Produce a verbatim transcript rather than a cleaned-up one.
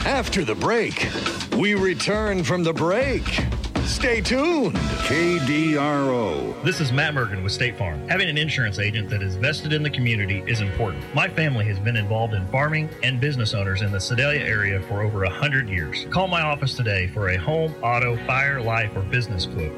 After the break, we return from the break. Stay tuned. K D R O. This is Matt Mergen with State Farm. Having an insurance agent that is vested in the community is important. My family has been involved in farming and business owners in the Sedalia area for over one hundred years. Call my office today for a home, auto, fire, life, or business quote.